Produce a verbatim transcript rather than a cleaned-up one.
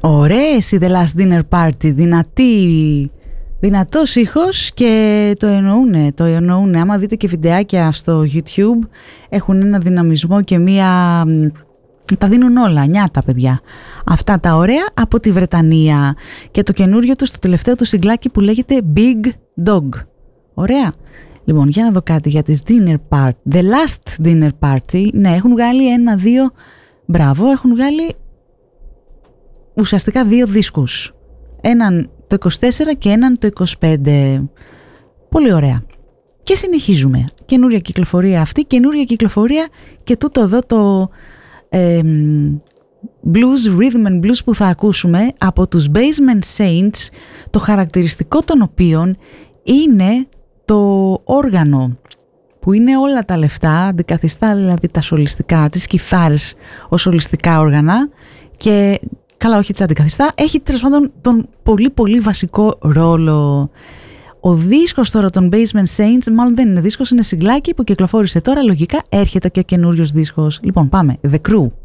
Ωραίες οι The Last Dinner Party, δυνατή, δυνατός ήχος και το εννοούνε, το εννοούνε. Άμα δείτε και βιντεάκια στο YouTube έχουν ένα δυναμισμό και μία... Τα δίνουν όλα, νιάτα παιδιά. Αυτά τα ωραία από τη Βρετανία. Και το καινούριο τους, το τελευταίο του συγκλάκι που λέγεται Big Dog. Ωραία. Λοιπόν, για να δω κάτι για τις Dinner Party. The Last Dinner Party, ναι, έχουν βγάλει ένα, δύο, μπράβο, έχουν βγάλει ουσιαστικά δύο δίσκους. Έναν το είκοσι τέσσερα και έναν το είκοσι πέντε. Πολύ ωραία. Και συνεχίζουμε. Καινούρια κυκλοφορία αυτή, καινούρια κυκλοφορία και τούτο εδώ το ε, blues, rhythm and blues που θα ακούσουμε από τους Basement Saints, το χαρακτηριστικό των οποίων είναι το όργανο που είναι όλα τα λεφτά, αντικαθιστά δηλαδή τα σολιστικά, τις κιθάρες ως σολιστικά όργανα και καλά όχι τις αντικαθιστά, έχει τέλος πάντων τον πολύ πολύ βασικό ρόλο. Ο δίσκος τώρα των Basement Saints, μάλλον δεν είναι δίσκος, είναι συγκλάκι που κυκλοφόρησε τώρα, λογικά έρχεται και καινούριος δίσκος. Λοιπόν πάμε, The Crew.